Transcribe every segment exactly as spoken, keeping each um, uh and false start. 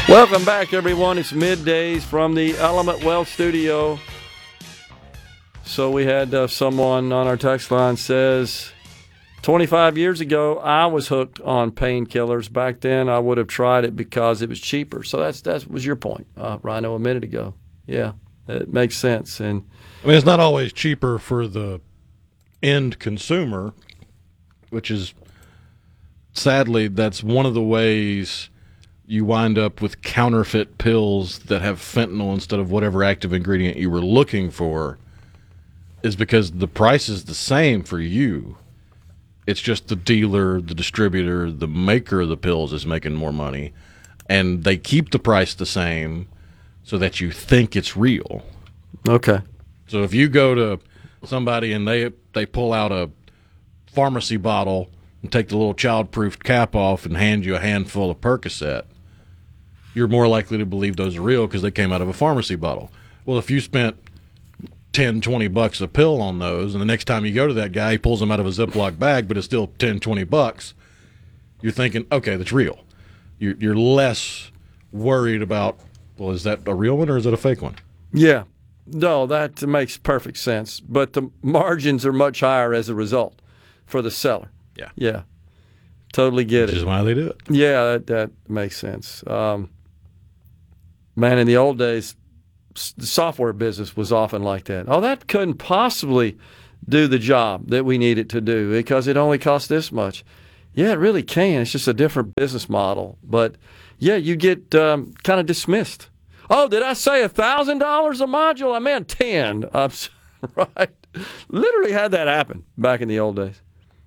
Welcome back, everyone. It's middays from the Element Wealth Studio. So we had uh, someone on our text line says, twenty-five years ago, I was hooked on painkillers. Back then, I would have tried it because it was cheaper. So that's that was your point, uh, Rhino, a minute ago. Yeah, it makes sense. And I mean, it's not always cheaper for the end consumer, which is, sadly, that's one of the ways you wind up with counterfeit pills that have fentanyl instead of whatever active ingredient you were looking for, is because the price is the same for you. It's just the dealer, the distributor, the maker of the pills is making more money, and they keep the price the same so that you think it's real. Okay. So if you go to somebody and they they pull out a pharmacy bottle and take the little child-proof cap off and hand you a handful of Percocet, you're more likely to believe those are real because they came out of a pharmacy bottle. Well, if you spent ten, twenty bucks a pill on those, and the next time you go to that guy, he pulls them out of a Ziploc bag, but it's still ten, twenty bucks, you're thinking, okay, that's real. You're, you're less worried about, well, is that a real one or is it a fake one? Yeah. No, that makes perfect sense. But the margins are much higher as a result for the seller. Yeah. Yeah. Totally get Which it. is why they do it. Yeah, that, that makes sense. Um, man, in the old days, s- the software business was often like that. Oh, that couldn't possibly do the job that we need it to do because it only costs this much. Yeah, it really can. It's just a different business model. But, yeah, you get um, kind of dismissed. Oh, did I say one thousand dollars a module? I meant ten. I'm s- right. Literally had that happen back in the old days.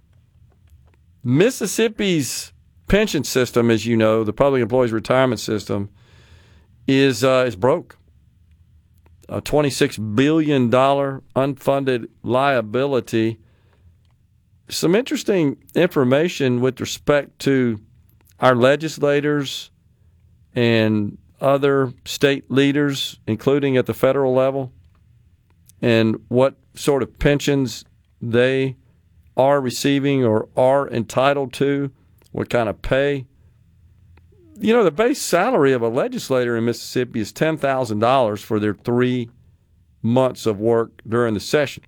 Mississippi's pension system, as you know, the Public Employees Retirement System, is uh, is broke. A twenty-six billion dollars unfunded liability. Some interesting information with respect to our legislators and other state leaders, including at the federal level, and what sort of pensions they are receiving or are entitled to, what kind of pay. You know, the base salary of a legislator in Mississippi is ten thousand dollars for their three months of work during the session.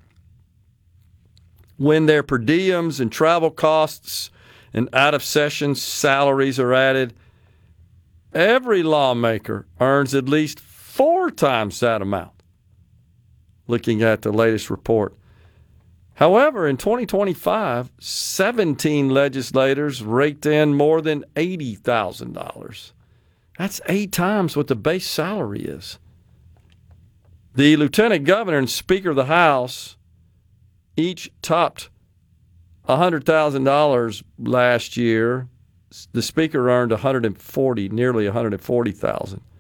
When their per diems and travel costs and out-of-session salaries are added, every lawmaker earns at least four times that amount, looking at the latest report. However, in twenty twenty-five, seventeen legislators raked in more than eighty thousand dollars. That's eight times what the base salary is. The lieutenant governor and speaker of the House each topped one hundred thousand dollars last year. The speaker earned one hundred forty, nearly one hundred forty thousand dollars.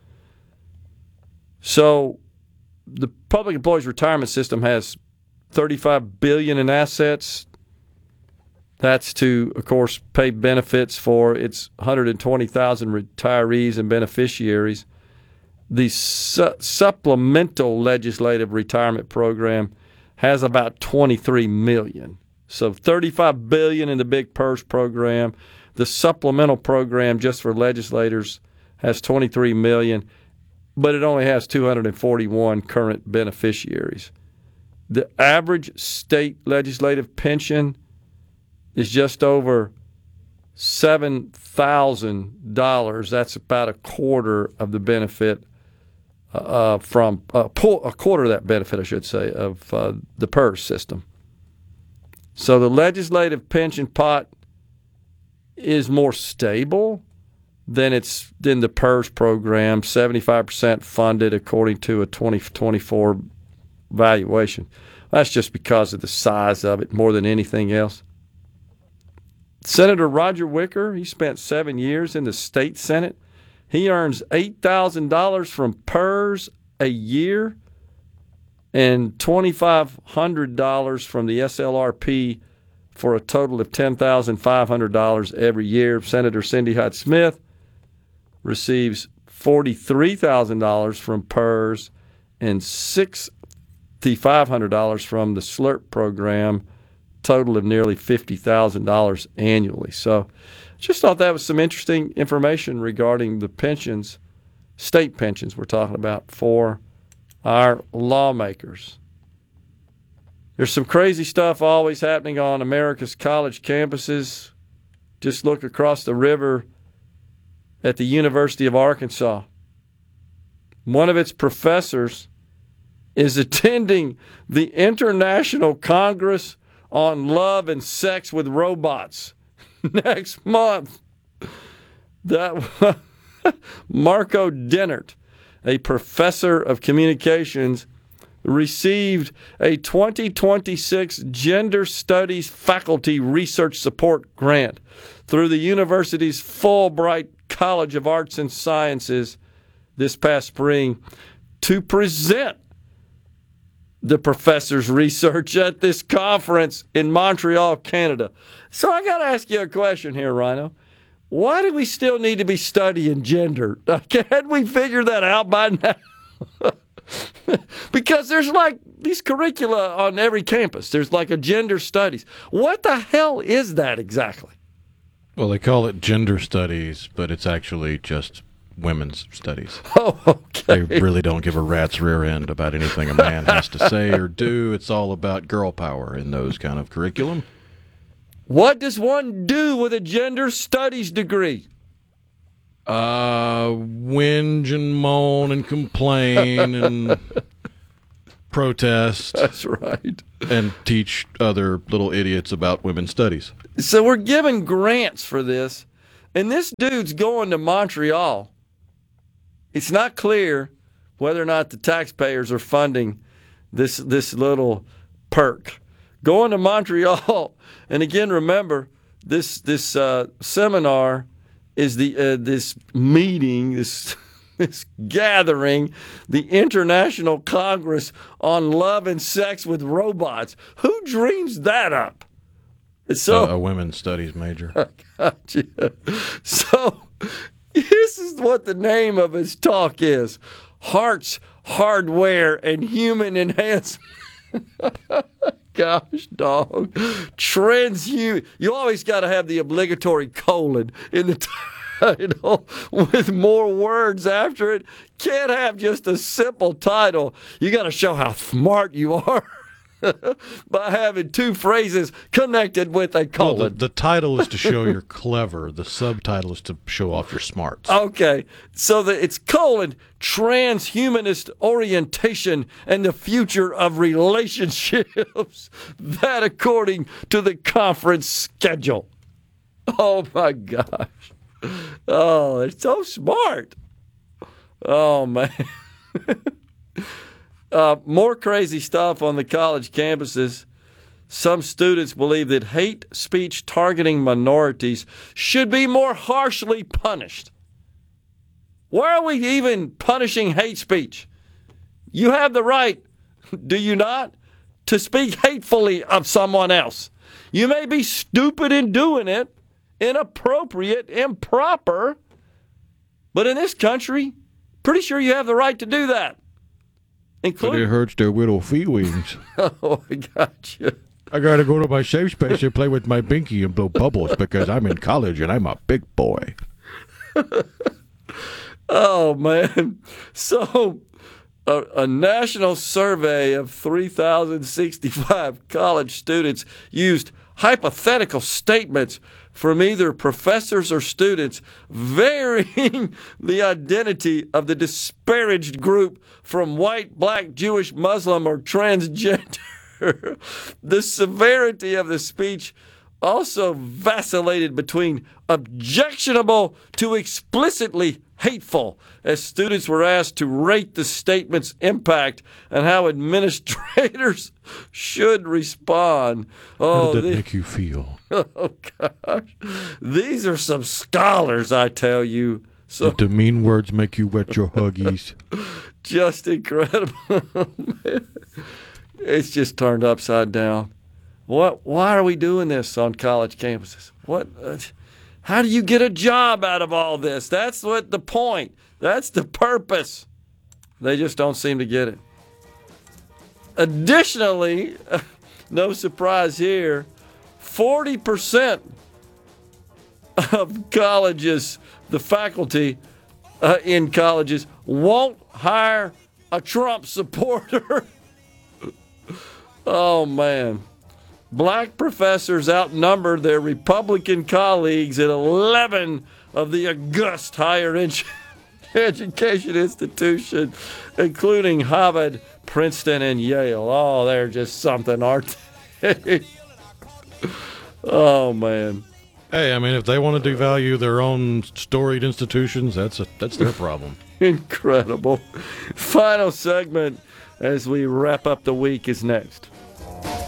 So the Public Employees Retirement System has thirty-five billion dollars in assets. That's to, of course, pay benefits for its one hundred twenty thousand retirees and beneficiaries. The su- supplemental legislative retirement program has about twenty-three million dollars. So thirty-five billion dollars in the Big Purse program. The supplemental program just for legislators has twenty-three million dollars, but it only has two hundred forty-one current beneficiaries. The average state legislative pension is just over seven thousand dollars. That's about a quarter of the benefit uh, from uh, a quarter of that benefit, I should say, of uh, the PERS system. So the legislative pension pot is more stable than it's than the PERS program, seventy-five percent funded according to a twenty twenty-four valuation. That's just because of the size of it more than anything else. Senator Roger Wicker, he spent seven years in the state Senate. He earns eight thousand dollars from PERS a year and two thousand five hundred dollars from the S L R P for a total of ten thousand five hundred dollars every year. Senator Cindy Hyde Smith receives forty-three thousand dollars from PERS and six thousand five hundred dollars from the SLRP program, total of nearly fifty thousand dollars annually. So just thought that was some interesting information regarding the pensions state pensions we're talking about for our lawmakers. There's some crazy stuff always happening on America's college campuses. Just look across the river at the University of Arkansas. One of its professors is attending the International Congress on Love and Sex with Robots next month. That Marco Dennert, a professor of communications, received a twenty twenty-six Gender Studies Faculty Research Support Grant through the university's Fulbright College of Arts and Sciences this past spring to present the professor's research at this conference in Montreal, Canada. So I got to ask you a question here, Rhino. Why do we still need to be studying gender? Can't we figure that out by now? Because there's like these curricula on every campus. There's like a gender studies. What the hell is that exactly? Well, they call it gender studies, but it's actually just women's studies. Oh, okay. They really don't give a rat's rear end about anything a man has to say or do. It's all about girl power in those kind of curriculum. What does one do with a gender studies degree? Uh, whinge and moan and complain and protest. That's right. And teach other little idiots about women's studies. So we're giving grants for this, and this dude's going to Montreal. It's not clear whether or not the taxpayers are funding this this little perk. Going to Montreal, and again, remember, this this uh, seminar is the uh, this meeting, this this gathering, the International Congress on Love and Sex with Robots. Who dreams that up? So, uh, a women's studies major. Gotcha. So this is what the name of his talk is: Hearts, Hardware, and Human Enhancement. Gosh, dog. Transhuman. You always got to have the obligatory colon in the title with more words after it. Can't have just a simple title. You got to show how smart you are by having two phrases connected with a colon. Well, the, the title is to show you're clever. The subtitle is to show off your smarts. Okay, so the, it's colon, transhumanist orientation and the future of relationships. That according to the conference schedule. Oh, my gosh. Oh, it's so smart. Oh, man. Uh, more crazy stuff on the college campuses. Some students believe that hate speech targeting minorities should be more harshly punished. Why are we even punishing hate speech? You have the right, do you not, to speak hatefully of someone else. You may be stupid in doing it, inappropriate, improper, but in this country, pretty sure you have the right to do that. Including, but it hurts their little feelings. Oh, I got you. I gotta go to my safe space and play with my binky and blow bubbles because I'm in college and I'm a big boy. Oh, man. So, a, a national survey of three thousand sixty-five college students used hypothetical statements from either professors or students varying the identity of the disparaged group from white, black, Jewish, Muslim, or transgender. The severity of the speech also vacillated between objectionable to explicitly hateful, as students were asked to rate the statement's impact and how administrators should respond. Oh, how did that the, make you feel? Oh, gosh. These are some scholars, I tell you. So, did the mean words make you wet your huggies? Just incredible. It's just turned upside down. What? Why are we doing this on college campuses? What? Uh, how do you get a job out of all this? That's what the point. That's the purpose. They just don't seem to get it. Additionally, no surprise here, forty percent of colleges, the faculty, uh, in colleges won't hire a Trump supporter. Oh, man. Black professors outnumber their Republican colleagues at eleven of the august higher ed- education institutions, including Harvard, Princeton, and Yale. Oh, they're just something, aren't they? Oh, man. Hey, I mean, if they want to devalue their own storied institutions, that's a, that's their problem. Incredible. Final segment as we wrap up the week is next.